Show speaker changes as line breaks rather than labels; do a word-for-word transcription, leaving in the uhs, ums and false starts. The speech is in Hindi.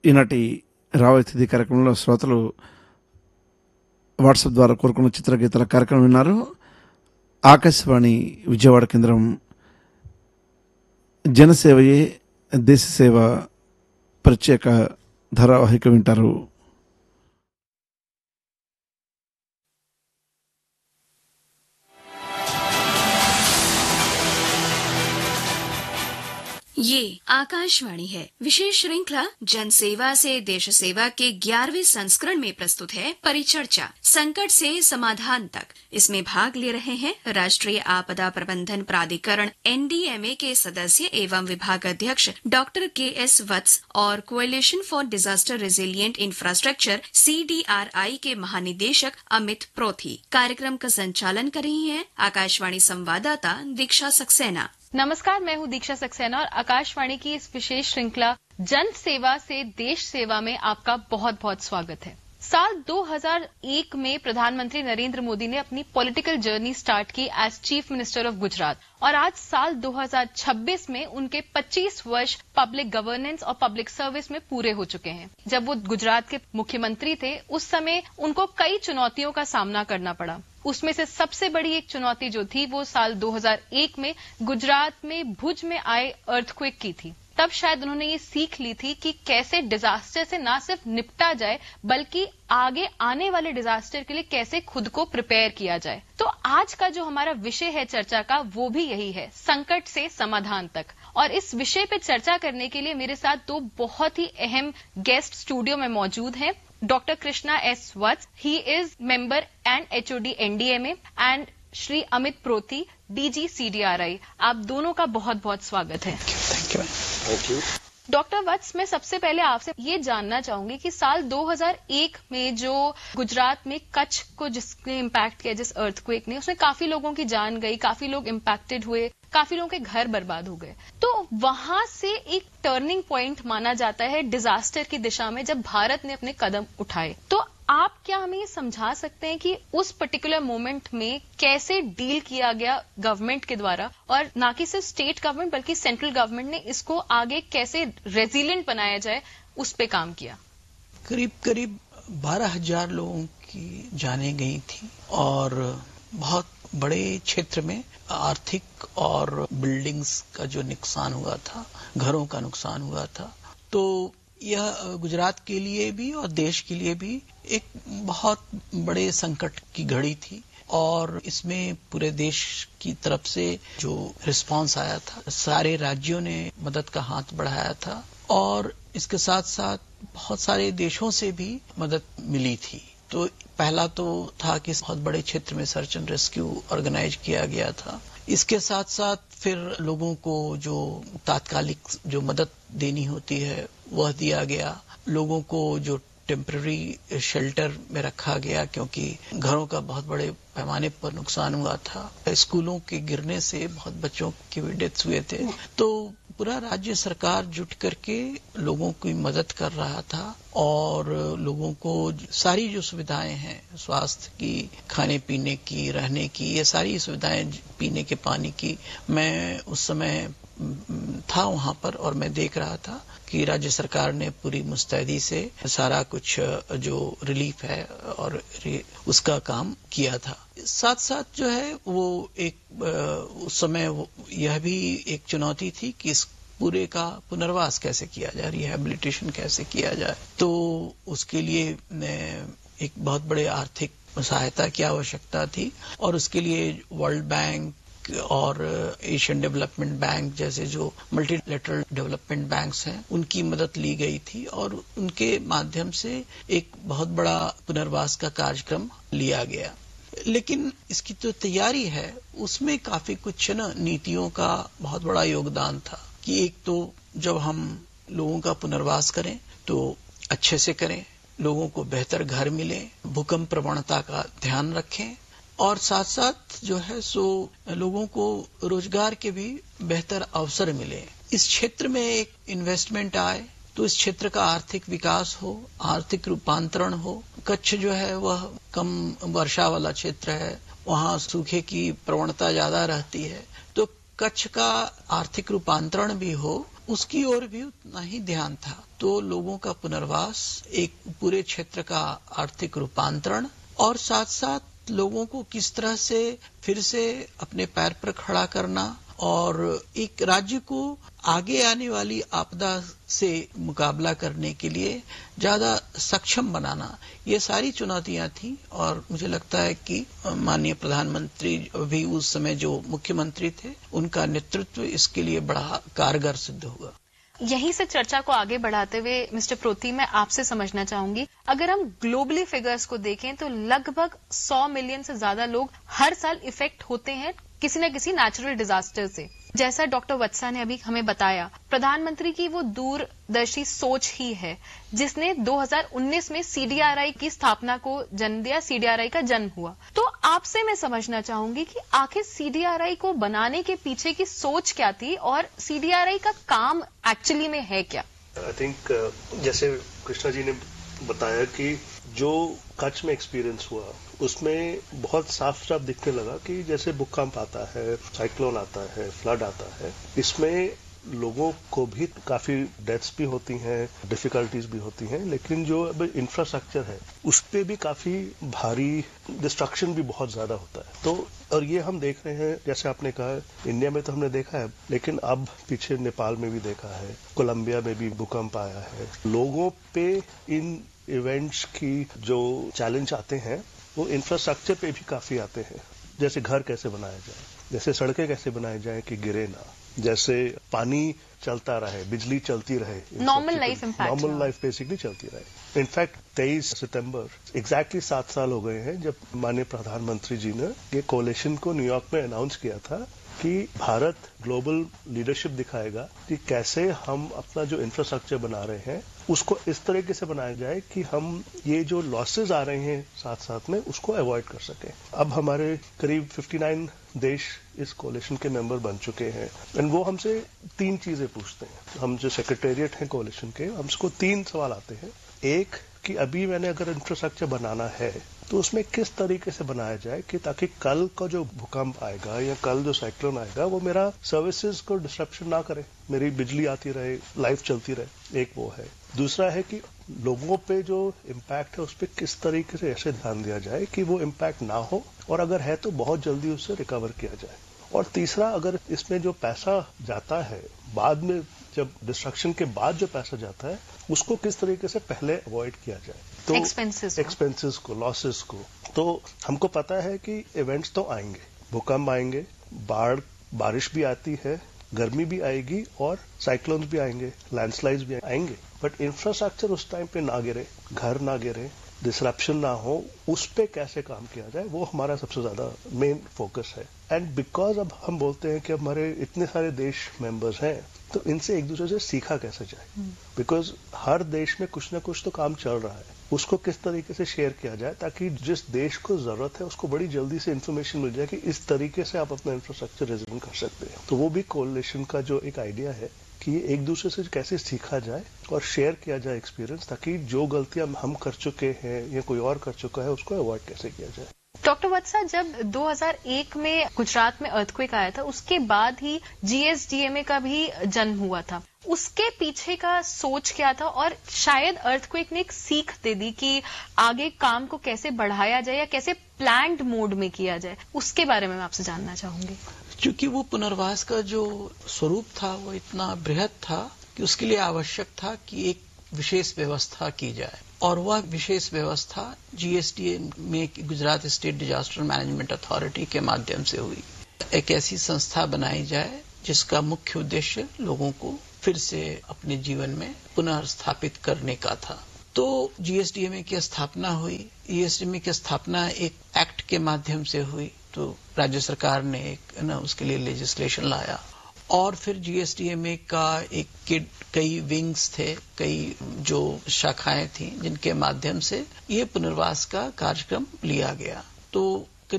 ఈనాటి రాబోయే తిథి కార్యక్రమంలో శ్రోతలు వాట్సాప్ ద్వారా కోరుకున్న చిత్రగీతాల కార్యక్రమం విన్నారు. ఆకాశవాణి విజయవాడ కేంద్రం జనసేవయే దేశ సేవ ప్రత్యేక ధారావాహిక వింటారు.
ये आकाशवाणी है. विशेष श्रृंखला जन सेवा से देश सेवा के ग्यारहवें संस्करण में प्रस्तुत है परिचर्चा, संकट से समाधान तक. इसमें भाग ले रहे हैं राष्ट्रीय आपदा प्रबंधन प्राधिकरण एन डी एम ए के सदस्य एवं विभाग अध्यक्ष डॉक्टर के एस वत्स और coalition for disaster resilient infrastructure C D R आई के महानिदेशक अमित प्रोथी. कार्यक्रम का संचालन कर रही हैं आकाशवाणी संवाददाता दीक्षा सक्सेना.
नमस्कार, मैं हूं दीक्षा सक्सेना और आकाशवाणी की इस विशेष श्रृंखला जन सेवा से देश सेवा में आपका बहुत बहुत स्वागत है. साल दो हज़ार एक में प्रधानमंत्री नरेंद्र मोदी ने अपनी पॉलिटिकल जर्नी स्टार्ट की as chief minister of Gujarat और आज साल दो हज़ार छब्बीस में उनके पच्चीस वर्ष पब्लिक गवर्नेंस और पब्लिक सर्विस में पूरे हो चुके हैं. जब वो गुजरात के मुख्यमंत्री थे उस समय उनको कई चुनौतियों का सामना करना पड़ा. उसमें से सबसे बड़ी एक चुनौती जो थी वो साल दो हज़ार एक में गुजरात में भुज में आए अर्थक्वेक की थी. तब शायद उन्होंने ये सीख ली थी कि कैसे डिजास्टर से ना सिर्फ निपटा जाए बल्कि आगे आने वाले डिजास्टर के लिए कैसे खुद को प्रिपेयर किया जाए. तो आज का जो हमारा विषय है चर्चा का वो भी यही है, संकट से समाधान तक. और इस विषय पे चर्चा करने के लिए मेरे साथ दो बहुत ही अहम गेस्ट स्टूडियो में मौजूद हैं. Doctor Krishna S Vatsa, he is member and H O D N D M A, and Shri Amit Prothi, D G C D R आई. आप दोनों का बहुत बहुत स्वागत है.
Thank you. Thank you.
Doctor वत्स, मैं सबसे पहले आपसे ये जानना चाहूंगी कि साल दो हज़ार एक में जो गुजरात में कच्छ को जिसने इम्पैक्ट किया, जिस अर्थक्वेक ने, उसमें काफी लोगों की जान गई, काफी लोग इम्पैक्टेड हुए, काफी लोगों के घर बर्बाद हो गए. तो वहां से एक टर्निंग पॉइंट माना जाता है डिजास्टर की दिशा में जब भारत ने अपने कदम उठाए. तो आप क्या हमें ये समझा सकते हैं कि उस पर्टिकुलर मोमेंट में कैसे डील किया गया गवर्नमेंट के द्वारा, और ना कि सिर्फ स्टेट गवर्नमेंट बल्कि सेंट्रल गवर्नमेंट ने इसको आगे कैसे रेजिलिएंट बनाया जाए, उस पे काम किया?
करीब करीब बारह हजार लोगों की जानें गई थी और बहुत बड़े क्षेत्र में आर्थिक और बिल्डिंग्स का जो नुकसान हुआ था, घरों का नुकसान हुआ था. तो यह गुजरात के लिए भी और देश के लिए भी एक बहुत बड़े संकट की घड़ी थी और इसमें पूरे देश की तरफ से जो रिस्पांस आया था, सारे राज्यों ने मदद का हाथ बढ़ाया था और इसके साथ साथ बहुत सारे देशों से भी मदद मिली थी. तो पहला तो था कि बहुत बड़े क्षेत्र में सर्च एंड रेस्क्यू ऑर्गेनाइज किया गया था. इसके साथ साथ फिर लोगों को जो तात्कालिक जो मदद देनी होती है वह दिया गया. लोगों को जो टेम्पररी शेल्टर में रखा गया क्योंकि घरों का बहुत बड़े पैमाने पर नुकसान हुआ था. स्कूलों के गिरने से बहुत बच्चों की भी डेथ्स हुए थे. तो पूरा राज्य सरकार जुट करके लोगों की मदद कर रहा था और लोगों को सारी जो सुविधाएं हैं, स्वास्थ्य की, खाने पीने की, रहने की, ये सारी सुविधाएं, पीने के पानी की, मैं उस समय था वहां पर और मैं देख रहा था कि राज्य सरकार ने पूरी मुस्तैदी से सारा कुछ जो रिलीफ है और उसका काम किया था. साथ साथ जो है वो एक उस समय यह भी एक चुनौती थी कि इस पूरे का पुनर्वास कैसे किया जाए, रिहेबिलिटेशन कैसे किया जाए. तो उसके लिए एक बहुत बड़े आर्थिक सहायता की आवश्यकता थी और उसके लिए वर्ल्ड बैंक और एशियन डेवलपमेंट बैंक जैसे जो मल्टीलेटरल डेवलपमेंट बैंक्स हैं उनकी मदद ली गई थी और उनके माध्यम से एक बहुत बड़ा पुनर्वास का कार्यक्रम लिया गया. लेकिन इसकी जो तैयारी है उसमें काफी कुछ ना नीतियों का बहुत बड़ा योगदान था कि एक तो जब हम लोगों का पुनर्वास करें तो अच्छे से करें, लोगों को बेहतर घर मिले, भूकंप प्रवणता का ध्यान रखें और साथ साथ जो है सो लोगों को रोजगार के भी बेहतर अवसर मिले. इस क्षेत्र में एक इन्वेस्टमेंट आए तो इस क्षेत्र का आर्थिक विकास हो, आर्थिक रूपांतरण हो. कच्छ जो है वह कम वर्षा वाला क्षेत्र है, वहां सूखे की प्रवणता ज्यादा रहती है. तो कच्छ का आर्थिक रूपांतरण भी हो उसकी ओर भी उतना ही ध्यान था। तो लोगों का पुनर्वास, एक पूरे क्षेत्र का आर्थिक रूपांतरण और साथ साथ लोगों को किस तरह से फिर से अपने पैर पर खड़ा करना और एक राज्य को आगे आने वाली आपदा से मुकाबला करने के लिए ज्यादा सक्षम बनाना, ये सारी चुनौतियां थी। और मुझे लगता है कि माननीय प्रधानमंत्री भी उस समय जो मुख्यमंत्री थे, उनका नेतृत्व इसके लिए बड़ा कारगर सिद्ध हुआ।
यहीं से चर्चा को आगे बढ़ाते हुए मिस्टर प्रोती, मैं आपसे समझना चाहूंगी, अगर हम ग्लोबली फिगर्स को देखें तो लगभग सौ मिलियन से ज्यादा लोग हर साल इफेक्ट होते हैं किसी न किसी नेचुरल डिजास्टर से। जैसा डॉक्टर वत्सा ने अभी हमें बताया, प्रधानमंत्री की वो दूरदर्शी सोच ही है जिसने दो हज़ार उन्नीस में सीडीआरआई की स्थापना को जन्म दिया, सीडीआरआई का जन्म हुआ। तो आपसे मैं समझना चाहूंगी कि आखिर सीडीआरआई को बनाने के पीछे की सोच क्या थी और सीडीआरआई का काम एक्चुअली में है क्या?
आई थिंक uh, जैसे कृष्णा जी ने बताया कि जो कच्छ में एक्सपीरियंस हुआ उसमें बहुत साफ साफ दिखने लगा कि जैसे भूकंप आता है, साइक्लोन आता है, फ्लड आता है, इसमें लोगों को भी काफी डेथ्स भी होती हैं, डिफिकल्टीज भी होती हैं, लेकिन जो अब इंफ्रास्ट्रक्चर है उस पे भी काफी भारी डिस्ट्रक्शन भी बहुत ज्यादा होता है। तो और ये हम देख रहे हैं, जैसे आपने कहा इंडिया में तो हमने देखा है, लेकिन अब पीछे नेपाल में भी देखा है, कोलंबिया में भी भूकंप आया है। लोगों पे इन इवेंट्स की जो चैलेंज आते हैं वो इंफ्रास्ट्रक्चर पे भी काफी आते हैं। जैसे घर कैसे बनाया जाए, जैसे सड़कें कैसे बनाई जाए कि गिरे ना, जैसे पानी चलता रहे, बिजली चलती रहे,
normal life impact
normal life basically चलती रहे। इनफैक्ट तेईस सितंबर एग्जैक्टली सात साल हो गए हैं जब माननीय प्रधानमंत्री जी ने ये कोalition को न्यूयॉर्क में अनाउंस किया था कि भारत ग्लोबल लीडरशिप दिखाएगा कि कैसे हम अपना जो इंफ्रास्ट्रक्चर बना रहे हैं उसको इस तरीके से बनाया जाए कि हम ये जो लॉसेस आ रहे हैं साथ साथ में उसको अवॉइड कर सकें। अब हमारे करीब उनसठ देश इस कोalition के मेंबर बन चुके हैं एंड वो हमसे तीन चीजें पूछते हैं। हम जो सेक्रेटेरिएट हैं कोalition के, हमको तीन सवाल आते हैं। एक कि अभी मैंने अगर इंफ्रास्ट्रक्चर बनाना है तो उसमें किस तरीके से बनाया जाए कि ताकि कल का जो भूकंप आएगा या कल जो साइक्लोन आएगा वो मेरा सर्विसेज को डिस्ट्रप्शन ना करे, मेरी बिजली आती रहे, लाइफ चलती रहे। एक वो है। दूसरा है कि लोगों पे जो इम्पैक्ट है उस पर किस तरीके से ऐसे ध्यान दिया जाए कि वो इम्पैक्ट ना हो और अगर है तो बहुत जल्दी उससे रिकवर किया जाए। और तीसरा, अगर इसमें जो पैसा जाता है बाद में, जब डिस्ट्रक्शन के बाद जो पैसा जाता है उसको किस तरीके से पहले अवॉइड किया जाए, तो
एक्सपेंसेस
एक्सपेंसेस को, लॉसेस को। तो हमको पता है कि इवेंट्स तो आएंगे, भूकंप आएंगे, बाढ़, बारिश भी आती है, गर्मी भी आएगी और साइक्लोन्स भी आएंगे, लैंडस्लाइड्स भी आएंगे, बट इंफ्रास्ट्रक्चर उस टाइम पे ना गिरे, घर ना गिरे, डिसरप्शन ना हो, उस पे कैसे काम किया जाए वो हमारा सबसे ज्यादा मेन फोकस है। एंड बिकॉज अब हम बोलते हैं कि हमारे इतने सारे देश मेंबर्स हैं तो इनसे एक दूसरे से सीखा कैसे जाए, बिकॉज हर देश में कुछ ना कुछ तो काम चल रहा है, उसको किस तरीके से शेयर किया जाए ताकि जिस देश को जरूरत है उसको बड़ी जल्दी से इन्फॉर्मेशन मिल जाए कि इस तरीके से आप अपना इंफ्रास्ट्रक्चर रिजर्व कर सकते हैं। तो वो भी कोalition का जो एक आइडिया है कि एक दूसरे से कैसे सीखा जाए और शेयर किया जाए एक्सपीरियंस, ताकि जो गलतियां हम कर चुके हैं या कोई और कर चुका है उसको अवॉइड कैसे किया जाए।
डॉक्टर वत्सा, जब दो हज़ार एक में गुजरात में अर्थक्वेक आया था उसके बाद ही जीएसडीएमए का भी जन्म हुआ था, उसके पीछे का सोच क्या था और शायद अर्थक्वेक ने एक सीख दे दी कि आगे काम को कैसे बढ़ाया जाए या कैसे प्लान्ड मोड में किया जाए, उसके बारे में मैं आपसे जानना चाहूंगी।
क्योंकि वो पुनर्वास का जो स्वरूप था वो इतना बृहद था कि उसके लिए आवश्यक था कि एक विशेष व्यवस्था की जाए और वह विशेष व्यवस्था जीएसडीए में Gujarat state disaster management authority के माध्यम से हुई। एक ऐसी संस्था बनाई जाए जिसका मुख्य उद्देश्य लोगों को फिर से अपने जीवन में पुनः स्थापित करने का था। तो जीएसडीएमए की स्थापना हुई। जीएसडीएमए की स्थापना एक एक्ट के माध्यम से हुई, तो राज्य सरकार ने एक ना उसके लिए लेजिस्लेशन लाया और फिर जीएसडीएमए का एक कई विंग्स थे, कई जो शाखाएं थी जिनके माध्यम से ये पुनर्वास का कार्यक्रम लिया गया। तो